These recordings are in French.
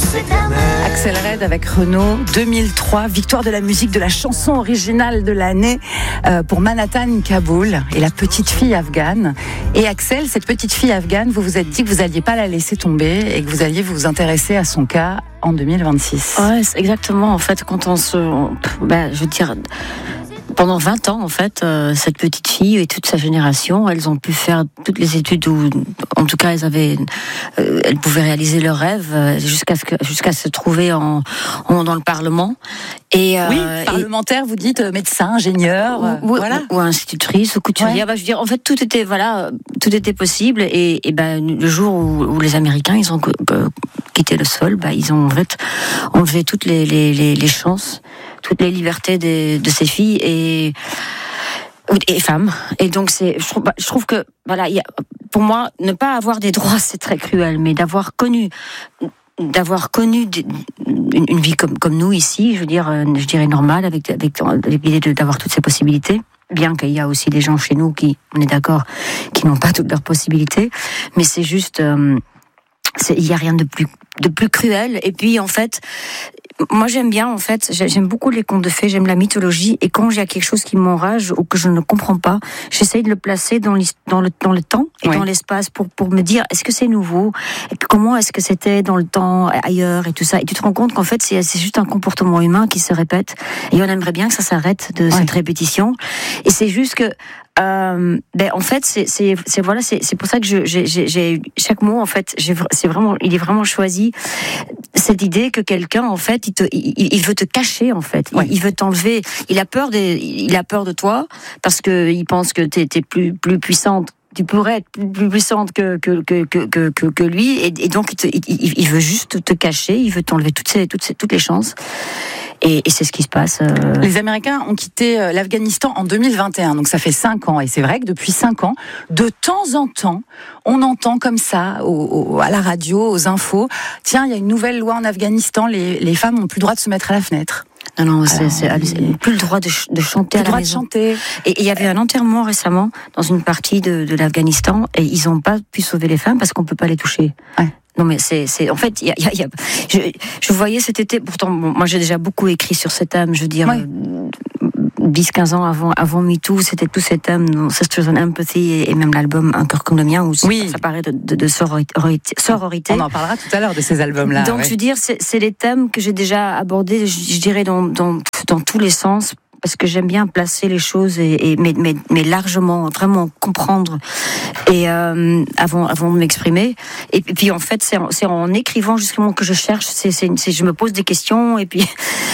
Axel Red avec Renaud, 2003, victoire de la musique, de la chanson originale de l'année pour Manhattan Kaboul et la petite fille afghane. Et Axel, cette petite fille afghane, vous vous êtes dit que vous n'alliez pas la laisser tomber et que vous alliez vous intéresser à son cas en 2026. Ouais, c'est exactement. En fait, quand je veux dire, pendant 20 ans, en fait, cette petite fille et toute sa génération, elles ont pu faire toutes les études où, en tout cas, elles pouvaient réaliser leurs rêves jusqu'à se trouver dans le Parlement. Et parlementaire, vous dites médecin, ingénieur, ou institutrice, ou couturière. Ouais. Je veux dire, en fait, tout était possible. Et le jour où les Américains ils ont quitté le sol, ils ont en fait enlevé toutes les chances, toutes les libertés de ces filles et femmes. Et donc je trouve que pour moi, ne pas avoir des droits, c'est très cruel, mais d'avoir connu une vie comme nous ici, je dirais normale, avec l'idée d'avoir toutes ces possibilités. Bien qu'il y a aussi des gens chez nous on est d'accord, qui n'ont pas toutes leurs possibilités, mais c'est juste, il y a rien de plus cruel. Et puis en fait, moi j'aime beaucoup les contes de fées, j'aime la mythologie, et quand il y a quelque chose qui m'enrage ou que je ne comprends pas, j'essaye de le placer dans le temps et dans l'espace pour me dire, est-ce que c'est nouveau, comment est-ce que c'était dans le temps ailleurs et tout ça, et tu te rends compte qu'en fait c'est juste un comportement humain qui se répète, et on aimerait bien que ça s'arrête de cette répétition. Et c'est juste que en fait c'est pour ça que j'ai chaque mot, en fait, il est vraiment choisi, cette idée que quelqu'un, en fait, il veut te cacher, en fait. Il veut t'enlever. Il a peur de toi parce que il pense que t'es plus puissante. Tu pourrais être plus puissante que lui, et donc il veut juste te cacher. Il veut t'enlever toutes les chances. Et c'est ce qui se passe. Les Américains ont quitté l'Afghanistan en 2021, donc ça fait 5 ans. Et c'est vrai que depuis 5 ans, de temps en temps, on entend comme ça, à la radio, aux infos, tiens, il y a une nouvelle loi en Afghanistan, les femmes n'ont plus le droit de se mettre à la fenêtre. Non, c'est plus le droit de chanter à la maison. Et il y avait un enterrement récemment dans une partie de l'Afghanistan, et ils n'ont pas pu sauver les femmes parce qu'on peut pas les toucher. Ouais. Non, mais c'est en fait, je voyais cet été, pourtant moi j'ai déjà beaucoup écrit sur cet thème, je veux dire, 10-15 ans avant MeToo, c'était tous ces thèmes, Sisters and Empathy, et même l'album Un cœur comme le mien, où ça parlait de sororité. On en parlera tout à l'heure de ces albums-là. Donc je veux dire, c'est les thèmes que j'ai déjà abordés, je dirais dans tous les sens, parce que j'aime bien placer les choses mais largement, vraiment comprendre, et avant de m'exprimer. Et puis en fait, c'est en écrivant justement que je cherche, je me pose des questions, et puis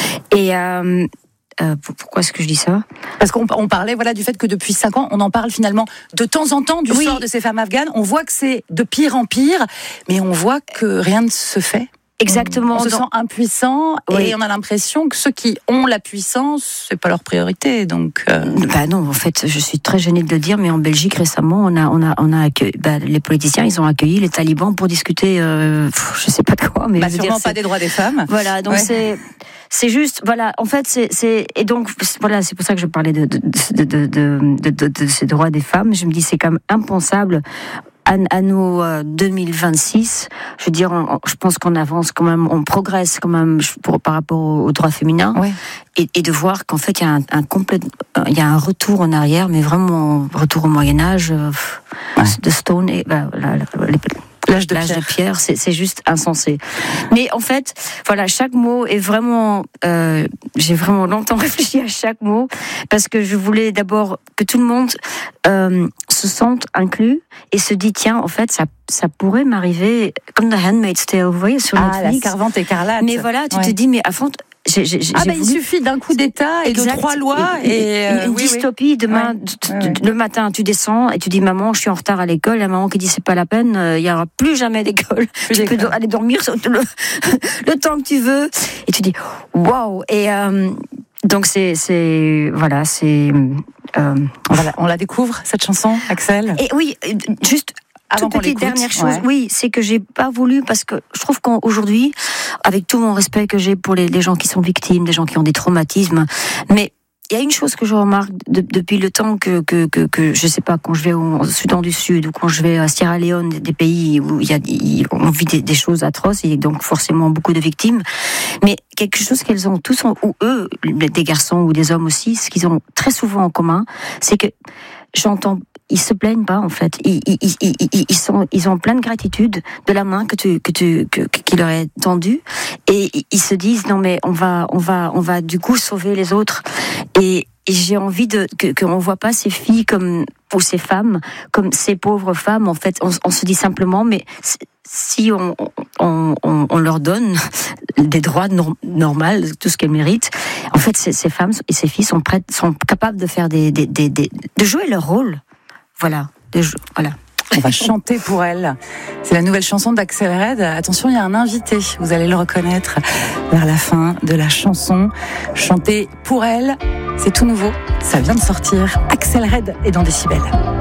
pourquoi est-ce que je dis ça ? Parce qu'on parlait du fait que depuis 5 ans, on en parle finalement de temps en temps du sort de ces femmes afghanes. On voit que c'est de pire en pire, mais on voit que rien ne se fait. Exactement. On se sent impuissant, et on a l'impression que ceux qui ont la puissance, c'est pas leur priorité. Donc non, en fait, je suis très gênée de le dire, mais en Belgique récemment, on a accueilli, les politiciens, ils ont accueilli les talibans pour discuter, je sais pas de quoi, mais sûrement pas des droits des femmes. Voilà, donc c'est juste, en fait, et donc c'est pour ça que je parlais de ces droits des femmes. Je me dis, c'est quand même impensable. À nos 2026, je veux dire, je pense qu'on avance quand même, on progresse quand même par rapport aux droits féminins, et de voir qu'en fait il y a un retour en arrière, mais vraiment retour au Moyen Âge, de Stone et l'âge de pierre, c'est juste insensé. Mais en fait, chaque mot est vraiment. J'ai vraiment longtemps réfléchi à chaque mot, parce que je voulais d'abord que tout le monde se sente inclus et se dit, tiens, en fait, ça pourrait m'arriver comme The Handmaid's Tale, vous voyez, sur Netflix. La Servante écarlate. Mais tu te dis, mais à fond. Il suffit d'un coup d'État et de 3 lois et une dystopie. Demain, le matin, tu descends et tu dis, maman, je suis en retard à l'école. La maman qui dit, c'est pas la peine, il y aura plus jamais d'école. Tu peux aller dormir le temps que tu veux. Et tu dis, waouh. Et donc on la découvre, cette chanson, Axel. Et oui, juste. Avant toute petite dernière chose, c'est que j'ai pas voulu, parce que je trouve qu'aujourd'hui, avec tout mon respect que j'ai pour les gens qui sont victimes, des gens qui ont des traumatismes, mais il y a une chose que je remarque depuis le temps que je sais pas, quand je vais au Soudan du Sud ou quand je vais à Sierra Leone, des pays où on vit des choses atroces et donc forcément beaucoup de victimes, mais quelque chose qu'elles ont tous, ou eux, des garçons ou des hommes aussi, ce qu'ils ont très souvent en commun, c'est que ils se plaignent pas en fait. Ils ont plein de gratitude de la main qui leur est tendue et ils se disent non mais on va du coup sauver les autres et j'ai envie qu'on voit pas ces filles ou ces femmes comme ces pauvres femmes en fait. On se dit simplement mais si on leur donne des droits normaux, tout ce qu'elles méritent, en fait ces femmes et ces filles sont capables de faire de jouer leur rôle. Voilà. On va chanter pour elle. C'est la nouvelle chanson d'Axel Red. Attention, il y a un invité, vous allez le reconnaître vers la fin de la chanson. Chanter pour elle, c'est tout nouveau, ça vient de sortir. Axel Red est dans Décibel.